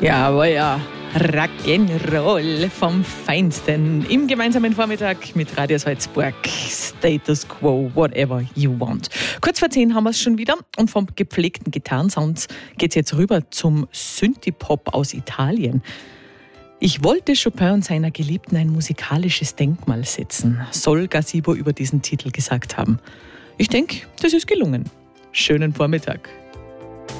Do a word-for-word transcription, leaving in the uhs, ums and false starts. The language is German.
Jawohl, ja. Rock'n'Roll vom Feinsten im gemeinsamen Vormittag mit Radio Salzburg. Status Quo, whatever you want. Kurz vor zehn haben wir es schon wieder und vom gepflegten Gitarrensound geht es jetzt rüber zum Synthie-Pop aus Italien. Ich wollte Chopin und seiner Geliebten ein musikalisches Denkmal setzen, soll Gazzibo über diesen Titel gesagt haben. Ich denke, das ist gelungen. Schönen Vormittag.